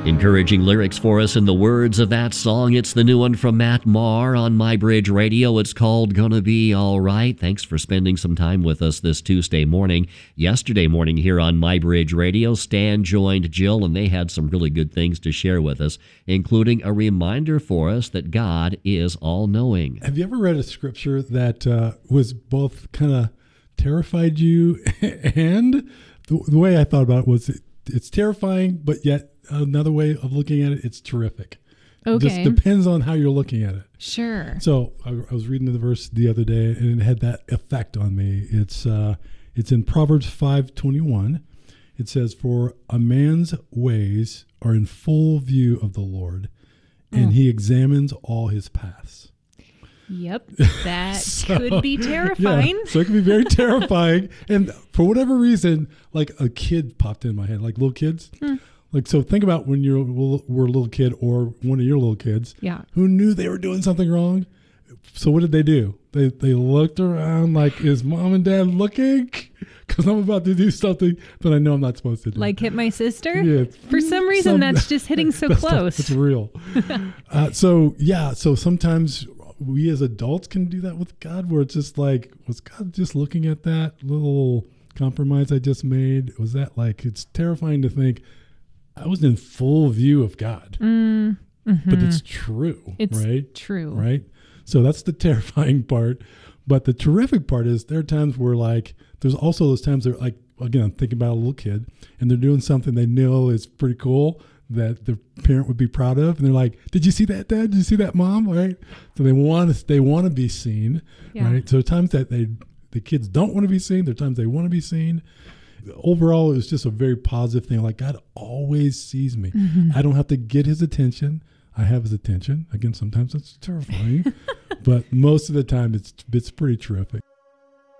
Encouraging lyrics for us in the words of that song. It's the new one from Matt Maher on MyBridge Radio. It's called Gonna Be Alright. Thanks for spending some time with us this Tuesday morning. Yesterday morning here on MyBridge Radio, Stan joined Jill, and they had some really good things to share with us, including a reminder for us that God is all-knowing. Have you ever read a scripture that was both kind of terrified you and the way I thought about it was it's terrifying, but yet another way of looking at it, it's terrific. Okay. It just depends on how you're looking at it. Sure. So I was reading the verse the other day, and it had that effect on me. It's in Proverbs 5:21. It says, "For a man's ways are in full view of the Lord, and he examines all his paths." Yep, that could be terrifying. Yeah, so it can be very terrifying. And for whatever reason, like a kid popped in my head, like little kids. Like, so think about when you were a little kid or one of your little kids who knew they were doing something wrong. So what did they do? They looked around like, is mom and dad looking? Because I'm about to do something that I know I'm not supposed to do. Like hit my sister? Yeah. For some reason, that's just hitting so close. It's real. So sometimes we as adults can do that with God, where it's just like, was God just looking at that little compromise I just made? Was that like, it's terrifying to think I was in full view of God, but it's true, right? True. Right. So that's the terrifying part. But the terrific part is there are times where like, there's also those times that like, again, I'm thinking about a little kid and they're doing something they know is pretty cool that the parent would be proud of, and they're like, "Did you see that, Dad? Did you see that, Mom?" Right? So they want to be seen, right? So times that the kids don't want to be seen, there are times they want to be seen. Overall, it's just a very positive thing. Like God always sees me. I don't have to get his attention. I have his attention. Again, sometimes it's terrifying, but most of the time it's pretty terrific.